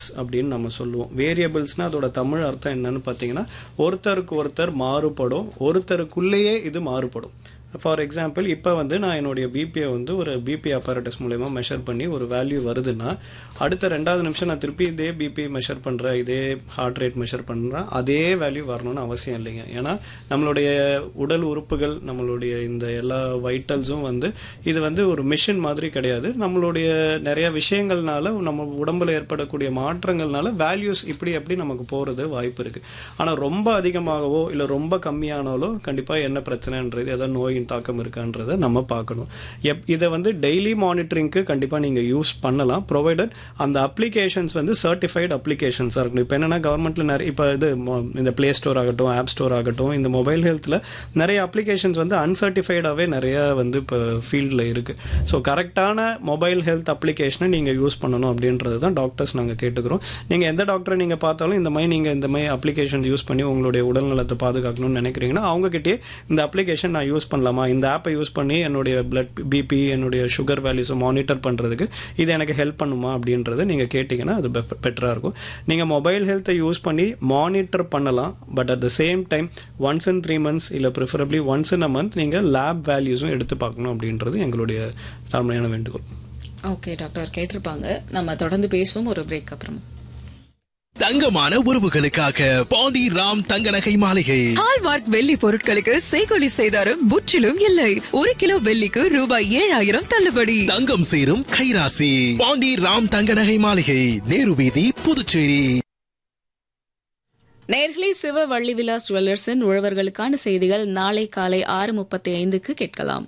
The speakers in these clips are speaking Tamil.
அப்படின்னு நம்ம சொல்லுவோம். வேரியபிள்ஸ்னா அதோட தமிழ் அர்த்தம் என்னன்னு பார்த்தீங்கன்னா, ஒருத்தருக்கு ஒருத்தர் மாறுபடும், ஒருத்தருக்குள்ளேயே இது மாறுபடும். ஃபார் எக்ஸாம்பிள், இப்போ வந்து நான் என்னுடைய பிபியை வந்து ஒரு பிபி அப்பாரட்டஸ் மூலயமா மெஷர் பண்ணி ஒரு வேல்யூ வருதுன்னா, அடுத்த 2வது நிமிஷம் நான் திருப்பி இதே பிபி மெஷர் பண்ணுறேன், இதே ஹார்ட் ரேட் மெஷர் பண்ணுறேன், அதே வேல்யூ வரணும்னு அவசியம் இல்லைங்க. ஏன்னா நம்மளுடைய உடல் உறுப்புகள், நம்மளுடைய இந்த எல்லா வைட்டல்ஸும் வந்து இது வந்து ஒரு மிஷின் மாதிரி கிடையாது. நம்மளுடைய நிறைய விஷயங்கள்னால நம்ம உடம்புல ஏற்படக்கூடிய மாற்றங்கள்னால வேல்யூஸ் இப்படி எப்படி நமக்கு போகிறது வாய்ப்பு இருக்குது. ஆனால் ரொம்ப அதிகமாகவோ இல்லை ரொம்ப கம்மியானாலோ கண்டிப்பாக என்ன பிரச்சனைன்றது, ஏதாவது நோய் தாக்கம் இருக்கான்றதை நம்ம பார்க்கணும். இதை வந்து டெய்லி மானிட்டரிங்க்கு கண்டிப்பாக நீங்கள் யூஸ் பண்ணலாம், ப்ரொவைடட் அந்த அப்ளிகேஷன்ஸ் வந்து சர்டிஃபைடு அப்ளிகேஷன்ஸாக இருக்கணும். இப்போ என்னென்னா கவர்மெண்ட்டில் நிறைய இப்போ இது இந்த ப்ளே ஸ்டோர் ஆகட்டும், ஆப் ஸ்டோர் ஆகட்டும், இந்த மொபைல் ஹெல்த்தில் நிறைய அப்ளிகேஷன்ஸ் வந்து அன்சர்டிஃபைடாகவே நிறையா வந்து இப்போ ஃபீல்டில் இருக்குது. ஸோ கரெக்டான மொபைல் ஹெல்த் அப்ளிகேஷனை நீங்கள் யூஸ் பண்ணணும் அப்படின்றது தான் டாக்டர்ஸ் நாங்கள் கேட்டுக்கிறோம். நீங்கள் எந்த டாக்டரை நீங்கள் பார்த்தாலும் இந்த மாதிரி நீங்கள் இந்த மாதிரி அப்ளிகேஷன் யூஸ் பண்ணி உங்களுடைய உடல்நலத்தை பாதுகாக்கணும்னு நினைக்கிறீங்கன்னா அவங்ககிட்டயே இந்த அப்ளிகேஷன் நான் யூஸ் பண்ணலாமா, இந்த ஆப்பை யூஸ் பண்ணி என்னுடைய பிளட் பிபி, என்னுடைய சுகர் வேல்யூஸை மானிட்டர் பண்ணுறதுக்கு இது எனக்கு ஹெல்ப் பண்ணுமா அப்படின்றத நீங்கள் கேட்டிங்கன்னா அது பெட்டராக இருக்கும். நீங்கள் மொபைல் ஹெல்த்தை யூஸ் பண்ணி மானிட்டர் பண்ணலாம், but at the same time once in 3 months இல்லை preferably once in a month நீங்கள் லேப் வேல்யூஸும் எடுத்து பார்க்கணும் அப்படின்றது எங்களுடைய தாழ்மையான வேண்டுகோள். ஓகே டாக்டர், கேட்டிருப்பாங்க. நம்ம தொடர்ந்து பேசுவோம் ஒரு பிரேக் அப்புறமா. தங்கமான உறவுகளுக்காக பாண்டி ராம் தங்க நகை மாளிகை. ஹால்மார்க் வெள்ளி பொருட்களுக்கு செய்கொலி செய்தாரும் முற்றிலும் இல்லை. 1 கிலோ வெள்ளிக்கு ரூபாய் 7000 தள்ளுபடி. தங்கம் சேரும் கைராசி. பாண்டி ராம் தங்க நகை மாளிகை, நேரு வீதி, புதுச்சேரி. நேயர்களே, சிவ வள்ளி விலாஸ் ஜுவல்லர்ஸின் உழவர்களுக்கான செய்திகள் நாளை காலை 6:35 கேட்கலாம்.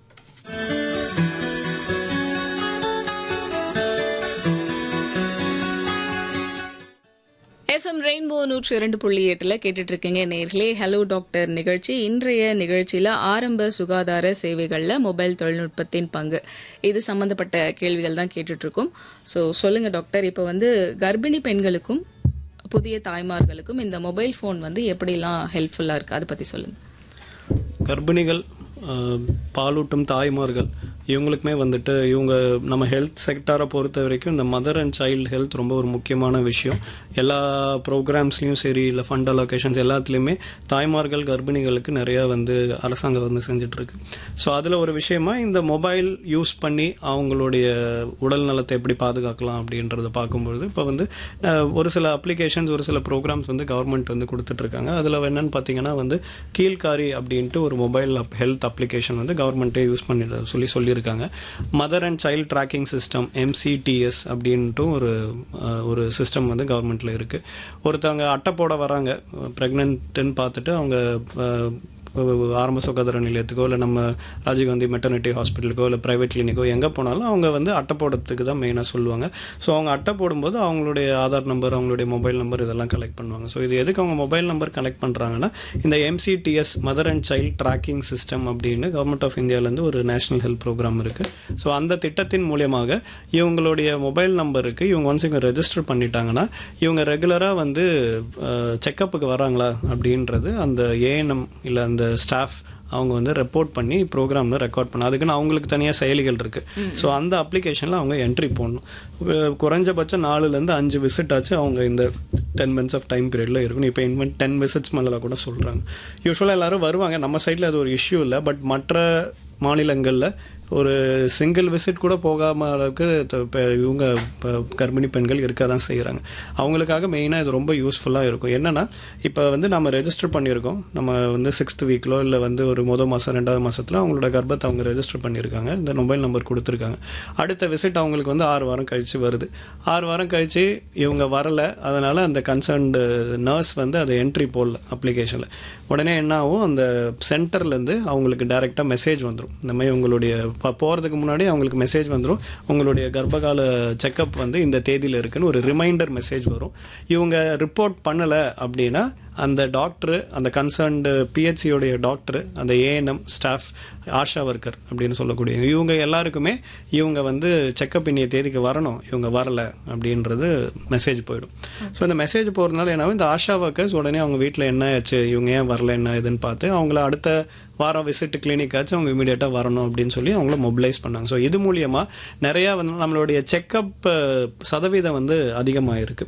எஃப்எம் ரெயின்போ 102.8 கேட்டுட்டு இருக்கீங்க நேர்களே. ஹலோ டாக்டர் நிகழ்ச்சி. இன்றைய நிகழ்ச்சியில ஆரம்ப சுகாதார சேவைகள்ல மொபைல் தொழில்நுட்பத்தின் பங்கு, இது சம்பந்தப்பட்ட கேள்விகள் தான் கேட்டுட்டு இருக்கோம். ஸோ சொல்லுங்க டாக்டர், இப்போ வந்து கர்ப்பிணி பெண்களுக்கும் புதிய தாய்மார்களுக்கும் இந்த மொபைல் ஃபோன் வந்து எப்படிலாம் ஹெல்ப்ஃபுல்லா இருக்கு, அதை பத்தி சொல்லுங்க. கர்ப்பிணிகள், பாலூட்டும் தாய்மார்கள், இவங்களுக்குமே வந்துட்டு இவங்க நம்ம ஹெல்த் செக்டாரை பொறுத்த வரைக்கும் இந்த மதர் அண்ட் சைல்டு ஹெல்த் ரொம்ப ஒரு முக்கியமான விஷயம். எல்லா ப்ரோக்ராம்ஸ்லையும் சரி, இல்லை ஃபண்ட் அலோகேஷன்ஸ் எல்லாத்துலேயுமே தாய்மார்கள் கர்ப்பிணிகளுக்கு நிறையா வந்து அரசாங்கம் வந்து செஞ்சிட்ருக்கு. ஸோ அதில் ஒரு விஷயமா இந்த மொபைல் யூஸ் பண்ணி அவங்களுடைய உடல் நலத்தை எப்படி பாதுகாக்கலாம் அப்படின்றத பார்க்கும்பொழுது இப்போ வந்து ஒரு சில அப்ளிகேஷன்ஸ், ஒரு சில ப்ரோக்ராம்ஸ் வந்து கவர்மெண்ட் வந்து கொடுத்துட்ருக்காங்க. அதில் என்னென்னு பார்த்தீங்கன்னா வந்து கீழ்காரி அப்படின்ட்டு ஒரு மொபைல் ஹெல்த் அப்ளிகேஷன் வந்து கவர்மெண்ட்டே யூஸ் பண்ணி சொல்லியிருக்காங்க. Mother and child tracking system, MCTS அப்படின்ட்டு ஒரு சிஸ்டம் வந்து கவர்மெண்ட்டில் இருக்குது. ஒருத்தவங்க அட்டை போட வராங்க, ப்ரெக்னென்ட்னு பார்த்துட்டு அவங்க ஆரம்ப சுகாதார நிலையத்துக்கோ இல்லை நம்ம ராஜீவ்காந்தி மெட்டர்னிட்டி ஹாஸ்பிட்டலுக்கோ இல்லை ப்ரைவேட் கிளினிக்கோ எங்கே போனாலும் அவங்க வந்து அட்டை போடுறதுக்கு தான் மெயினாக சொல்லுவாங்க. ஸோ அவங்க அட்டை போடும்போது அவங்களுடைய ஆதார் நம்பர், அவங்களுடைய மொபைல் நம்பர் இதெல்லாம் கலெக்ட் பண்ணுவாங்க. ஸோ இது எதுக்கு அவங்க மொபைல் நம்பர் கலெக்ட் பண்ணுறாங்கன்னா, இந்த MCTS mother and child tracking system அப்படின்னு கவர்மெண்ட் ஆஃப் இந்தியாவிலேருந்து ஒரு நேஷனல் ஹெல்த் ப்ரோக்ராம் இருக்குது. ஸோ அந்த திட்டத்தின் மூலியமாக இவங்களுடைய மொபைல் நம்பருக்கு இவங்க ஒன்ஸ் இவங்க ரெஜிஸ்டர் பண்ணிட்டாங்கன்னா இவங்க ரெகுலராக வந்து செக்கப்புக்கு வராங்களா அப்படின்றது அந்த ANM இல்லை அந்த ஸ்டாஃப் அவங்க வந்து ரெப்போர்ட் பண்ணி ப்ரோக்ராமில் ரெக்கார்ட் பண்ண, அதுக்குன்னு அவங்களுக்கு தனியாக செயலிகள் இருக்குது. ஸோ அந்த அப்ளிகேஷனில் அவங்க என்ட்ரி போடணும். குறைஞ்சபட்சம் 4-5 விசிட் ஆச்சு அவங்க இந்த 10 months ஆஃப் டைம் பீரியடில் இருக்கணும். இப்போ இன்வென்ட் 10 visits மேலே கூட சொல்கிறாங்க. யூஸ்வலாக எல்லோரும் வருவாங்க, நம்ம சைடில் அது ஒரு இஷ்யூ இல்லை. பட் மற்ற மாநிலங்களில் ஒரு சிங்கிள் விசிட் கூட போகாமல் அளவுக்கு இவங்க கர்ப்பிணி பெண்கள் இருக்க தான் செய்கிறாங்க. அவங்களுக்காக மெயினாக இது ரொம்ப யூஸ்ஃபுல்லாக இருக்கும். என்னென்னா, இப்போ வந்து நம்ம ரெஜிஸ்டர் பண்ணியிருக்கோம், நம்ம வந்து 6th வீக்கிலோ இல்லை வந்து ஒரு மாதம் 2வது மாதத்தில் அவங்களோட கர்ப்பத்தை அவங்க ரெஜிஸ்டர் பண்ணியிருக்காங்க, இந்த மொபைல் நம்பர் கொடுத்துருக்காங்க. அடுத்த விசிட் அவங்களுக்கு வந்து 6 வாரம் கழித்து வருது. 6 வாரம் கழித்து இவங்க வரலை, அதனால் அந்த கன்சர்ன்டு நர்ஸ் வந்து அதை என்ட்ரி போடல அப்ளிகேஷனில். உடனே என்ன ஆகும், அந்த சென்டர்லேருந்து அவங்களுக்கு டைரெக்டாக மெசேஜ் வந்துடும். இந்த மாதிரி உங்களுடைய போகிறதுக்கு முன்னாடி அவங்களுக்கு மெசேஜ் வந்துடும், உங்களுடைய கர்ப்பகால செக்கப் வந்து இந்த தேதியில் இருக்குன்னு ஒரு ரிமைண்டர் மெசேஜ் வரும். இவங்க ரிப்போர்ட் பண்ணலை அப்படின்னா அந்த டாக்டர், அந்த கன்சர்ன்டு பிஹெச்சியோடைய டாக்டர், அந்த ஏஎன்எம் ஸ்டாஃப், ஆஷா ஒர்க்கர் அப்படின்னு சொல்லக்கூடிய இவங்க எல்லாருக்குமே இவங்க வந்து செக்கப் இன்னைய தேதிக்கு வரணும், இவங்க வரல அப்படின்றது மெசேஜ் போயிடும். ஸோ இந்த மெசேஜ் போகிறதுனால என்ன, இந்த ஆஷா ஒர்க்கர்ஸ் உடனே அவங்க வீட்டில் என்ன ஆச்சு, இவங்க ஏன் வரல, என்ன இதுன்னு பார்த்து அவங்கள அடுத்த வாரம் விசிட் கிளினிக் ஆச்சு அவங்க இமீடியட்டாக வரணும் அப்படின்னு சொல்லி அவங்கள மொபிலைஸ் பண்ணாங்க. ஸோ இது மூலியமாக நிறையா வந்து நம்மளுடைய செக்கப் சதவீதம் வந்து அதிகமாகிருக்கு.